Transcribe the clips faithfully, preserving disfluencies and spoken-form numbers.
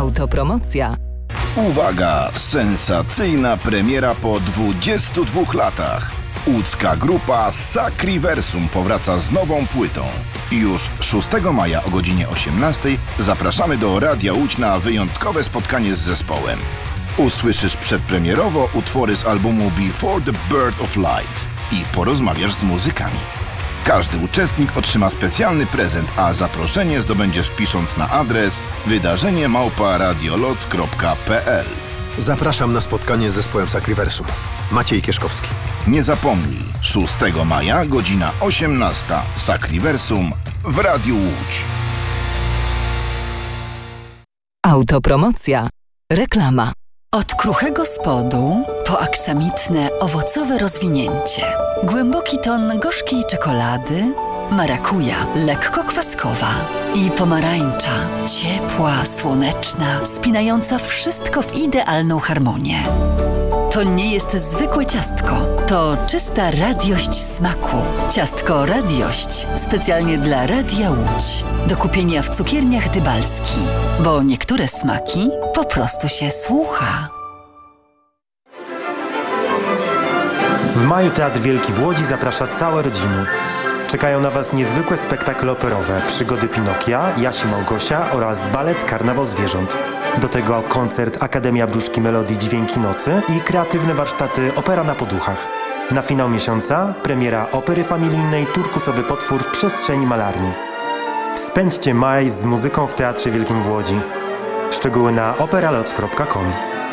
Autopromocja. Uwaga! Sensacyjna premiera po dwudziestu dwóch latach. Łódzka grupa Sacriversum powraca z nową płytą. I już szóstego maja o godzinie osiemnastej zapraszamy do Radia Łódź na wyjątkowe spotkanie z zespołem. Usłyszysz przedpremierowo utwory z albumu Before the Birth of Light i porozmawiasz z muzykami. Każdy uczestnik otrzyma specjalny prezent, a zaproszenie zdobędziesz pisząc na adres wydarzenie małpa radioloc kropka p l. Zapraszam na spotkanie z zespołem Sacriversum. Maciej Kieszkowski. Nie zapomnij, szóstego maja, godzina osiemnasta. Sacriversum w Radiu Łódź. Autopromocja. Reklama. Od kruchego spodu po aksamitne, owocowe rozwinięcie. Głęboki ton gorzkiej czekolady, marakuja, lekko kwaskowa i pomarańcza, ciepła, słoneczna, spinająca wszystko w idealną harmonię. To nie jest zwykłe ciastko, to czysta radiość smaku. Ciastko Radiość specjalnie dla Radia Łódź. Do kupienia w cukierniach Dybalski, bo niektóre smaki po prostu się słucha. W maju Teatr Wielki w Łodzi zaprasza całe rodziny. Czekają na Was niezwykłe spektakle operowe, przygody Pinokia, Jasi Małgosia oraz balet Karnawał Zwierząt. Do tego koncert Akademia Wróżki Melodii Dźwięki Nocy i kreatywne warsztaty Opera na poduchach. Na finał miesiąca premiera opery familijnej Turkusowy potwór w przestrzeni malarni. Spędźcie maj z muzyką w Teatrze Wielkim w Łodzi. Szczegóły na operaloc kropka com.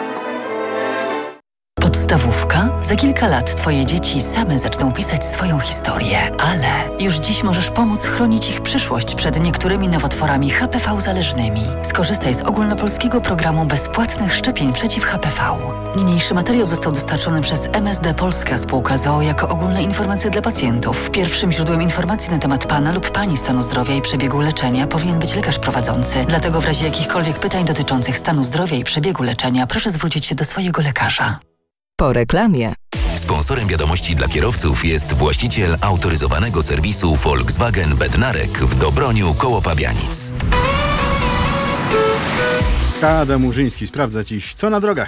Podstawówka? Za kilka lat Twoje dzieci same zaczną pisać swoją historię, ale już dziś możesz pomóc chronić ich przyszłość przed niektórymi nowotworami H P V zależnymi. Skorzystaj z ogólnopolskiego programu bezpłatnych szczepień przeciw H P V. Niniejszy materiał został dostarczony przez M S D Polska Spółka z o o jako ogólne informacje dla pacjentów. Pierwszym źródłem informacji na temat Pana lub Pani stanu zdrowia i przebiegu leczenia powinien być lekarz prowadzący. Dlatego w razie jakichkolwiek pytań dotyczących stanu zdrowia i przebiegu leczenia proszę zwrócić się do swojego lekarza. Po reklamie. Sponsorem wiadomości dla kierowców jest właściciel autoryzowanego serwisu Volkswagen Bednarek w Dobroniu koło Pabianic. Adam Murzyński sprawdza dziś, co na drogach.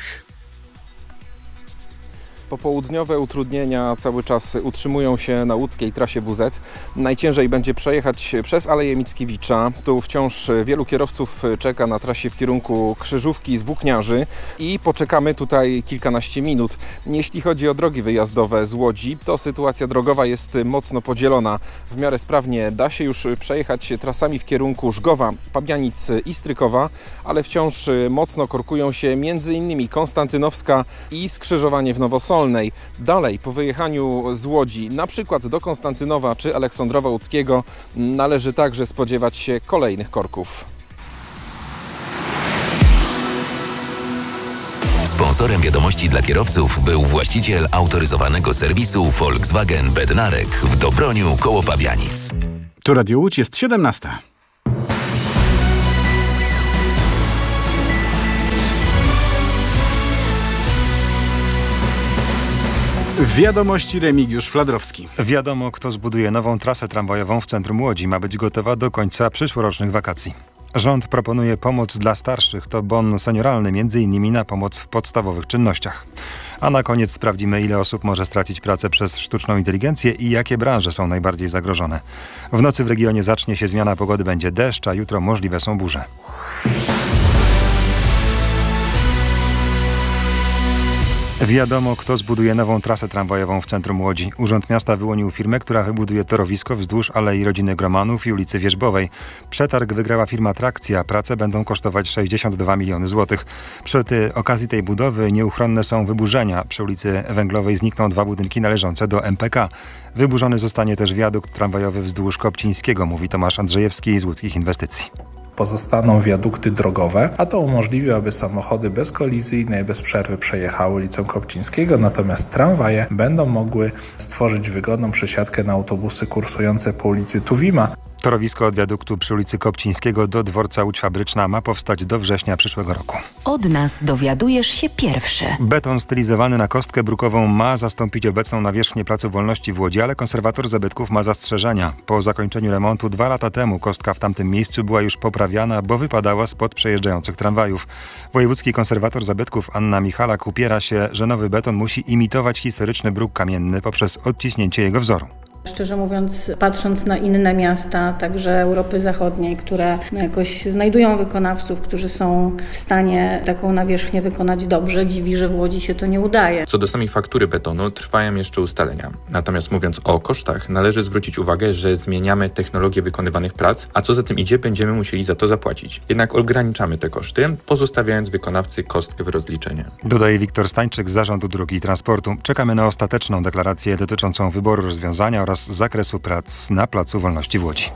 Popołudniowe utrudnienia cały czas utrzymują się na łódzkiej trasie W Z. Najciężej będzie przejechać przez Aleję Mickiewicza. Tu wciąż wielu kierowców czeka na trasie w kierunku Krzyżówki z Włókniarzy i poczekamy tutaj kilkanaście minut. Jeśli chodzi o drogi wyjazdowe z Łodzi, to sytuacja drogowa jest mocno podzielona. W miarę sprawnie da się już przejechać trasami w kierunku Żgowa, Pabianic i Strykowa, ale wciąż mocno korkują się m.in. Konstantynowska i skrzyżowanie w Nowosolnej. Dalej, po wyjechaniu z Łodzi, na przykład do Konstantynowa czy Aleksandrowa Łódzkiego, należy także spodziewać się kolejnych korków. Sponsorem wiadomości dla kierowców był właściciel autoryzowanego serwisu Volkswagen Bednarek w Dobroniu koło Pabianic. Tu Radio Łódź, jest siedemnasta. Wiadomości Remigiusz Fladrowski. Wiadomo, kto zbuduje nową trasę tramwajową w centrum Łodzi. Ma być gotowa do końca przyszłorocznych wakacji. Rząd proponuje pomoc dla starszych. To bon senioralny, między innymi na pomoc w podstawowych czynnościach. A na koniec sprawdzimy, ile osób może stracić pracę przez sztuczną inteligencję i jakie branże są najbardziej zagrożone. W nocy w regionie zacznie się zmiana pogody, będzie deszcz, a jutro możliwe są burze. Wiadomo, kto zbuduje nową trasę tramwajową w centrum Łodzi. Urząd Miasta wyłonił firmę, która wybuduje torowisko wzdłuż Alei Rodziny Gromanów i ulicy Wierzbowej. Przetarg wygrała firma Trakcja. Prace będą kosztować sześćdziesiąt dwa miliony złotych. Przy okazji tej budowy nieuchronne są wyburzenia. Przy ulicy Węglowej znikną dwa budynki należące do M P K. Wyburzony zostanie też wiadukt tramwajowy wzdłuż Kopcińskiego, mówi Tomasz Andrzejewski z Łódzkich Inwestycji. Pozostaną wiadukty drogowe, a to umożliwi, aby samochody bezkolizyjne i bez przerwy przejechały ulicą Kopcińskiego, natomiast tramwaje będą mogły stworzyć wygodną przesiadkę na autobusy kursujące po ulicy Tuwima. Torowisko od wiaduktu przy ulicy Kopcińskiego do dworca Łódź Fabryczna ma powstać do września przyszłego roku. Od nas dowiadujesz się pierwszy. Beton stylizowany na kostkę brukową ma zastąpić obecną nawierzchnię Placu Wolności w Łodzi, ale konserwator zabytków ma zastrzeżenia. Po zakończeniu remontu dwa lata temu kostka w tamtym miejscu była już poprawiana, bo wypadała spod przejeżdżających tramwajów. Wojewódzki konserwator zabytków Anna Michalak upiera się, że nowy beton musi imitować historyczny bruk kamienny poprzez odciśnięcie jego wzoru. Szczerze mówiąc, patrząc na inne miasta, także Europy Zachodniej, które jakoś znajdują wykonawców, którzy są w stanie taką nawierzchnię wykonać dobrze, dziwi, że w Łodzi się to nie udaje. Co do samej faktury betonu, trwają jeszcze ustalenia. Natomiast mówiąc o kosztach, należy zwrócić uwagę, że zmieniamy technologię wykonywanych prac, a co za tym idzie, będziemy musieli za to zapłacić. Jednak ograniczamy te koszty, pozostawiając wykonawcy kostkę w rozliczenie. Dodaje Wiktor Stańczyk z Zarządu Dróg i Transportu. Czekamy na ostateczną deklarację dotyczącą wyboru rozwiązania oraz z zakresu prac na Placu Wolności w Łodzi.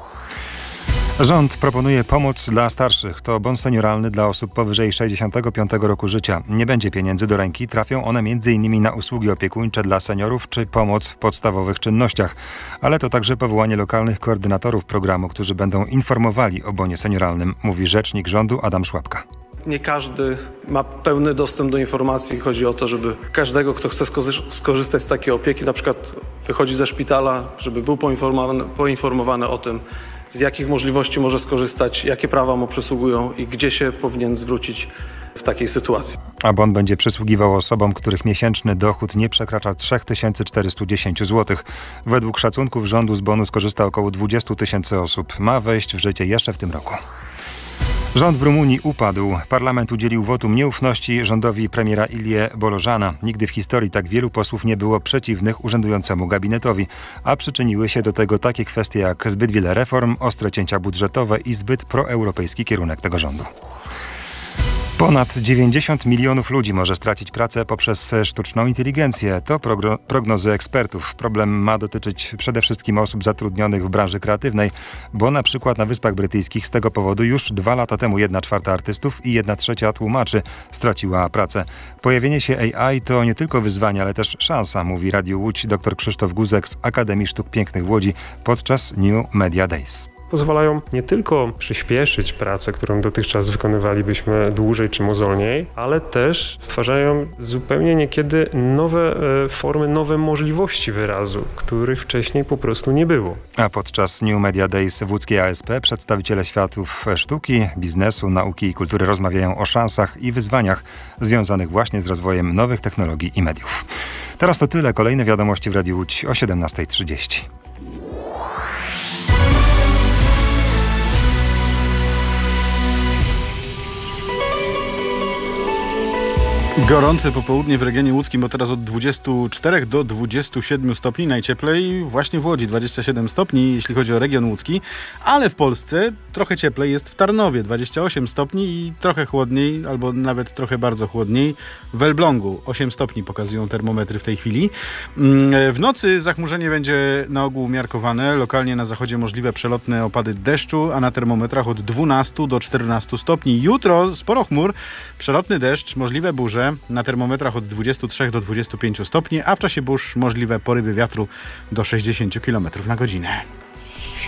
Rząd proponuje pomoc dla starszych. To bon senioralny dla osób powyżej sześćdziesiątego piątego roku życia. Nie będzie pieniędzy do ręki. Trafią one między innymi na usługi opiekuńcze dla seniorów czy pomoc w podstawowych czynnościach. Ale to także powołanie lokalnych koordynatorów programu, którzy będą informowali o bonie senioralnym, mówi rzecznik rządu Adam Szłapka. Nie każdy ma pełny dostęp do informacji. Chodzi o to, żeby każdego, kto chce skorzystać z takiej opieki, na przykład wychodzi ze szpitala, żeby był poinformowany, poinformowany o tym, z jakich możliwości może skorzystać, jakie prawa mu przysługują i gdzie się powinien zwrócić w takiej sytuacji. A bon będzie przysługiwał osobom, których miesięczny dochód nie przekracza trzy tysiące czterysta dziesięć złotych. Według szacunków rządu z bonu skorzysta około dwadzieścia tysięcy osób. Ma wejść w życie jeszcze w tym roku. Rząd w Rumunii upadł. Parlament udzielił wotum nieufności rządowi premiera Ilie Bolożana. Nigdy w historii tak wielu posłów nie było przeciwnych urzędującemu gabinetowi, a przyczyniły się do tego takie kwestie jak zbyt wiele reform, ostre cięcia budżetowe i zbyt proeuropejski kierunek tego rządu. Ponad dziewięćdziesiąt milionów ludzi może stracić pracę poprzez sztuczną inteligencję. To progro- prognozy ekspertów. Problem ma dotyczyć przede wszystkim osób zatrudnionych w branży kreatywnej, bo na przykład na Wyspach Brytyjskich z tego powodu już dwa lata temu jedna czwarta artystów i jedna trzecia tłumaczy straciła pracę. Pojawienie się A I to nie tylko wyzwanie, ale też szansa, mówi Radiu Łódź dr Krzysztof Guzek z Akademii Sztuk Pięknych w Łodzi podczas New Media Days. Pozwalają nie tylko przyspieszyć pracę, którą dotychczas wykonywalibyśmy dłużej czy mozolniej, ale też stwarzają zupełnie niekiedy nowe e, formy, nowe możliwości wyrazu, których wcześniej po prostu nie było. A podczas New Media Days w łódzkiej A S P przedstawiciele światów sztuki, biznesu, nauki i kultury rozmawiają o szansach i wyzwaniach związanych właśnie z rozwojem nowych technologii i mediów. Teraz to tyle. Kolejne wiadomości w Radiu Łódź o siedemnasta trzydzieści. Gorące popołudnie w regionie łódzkim, bo teraz od dwudziestu czterech do dwudziestu siedmiu stopni, najcieplej właśnie w Łodzi, dwadzieścia siedem stopni, jeśli chodzi o region łódzki, ale w Polsce trochę cieplej jest w Tarnowie, dwadzieścia osiem stopni i trochę chłodniej, albo nawet trochę bardzo chłodniej w Elblągu, osiem stopni pokazują termometry w tej chwili. W nocy zachmurzenie będzie na ogół umiarkowane, lokalnie na zachodzie możliwe przelotne opady deszczu, a na termometrach od dwunastu do czternastu stopni. Jutro sporo chmur, przelotny deszcz, możliwe burze, na termometrach od dwudziestu trzech do dwudziestu pięciu stopni, a w czasie burz możliwe porywy wiatru do sześćdziesięciu kilometrów na godzinę.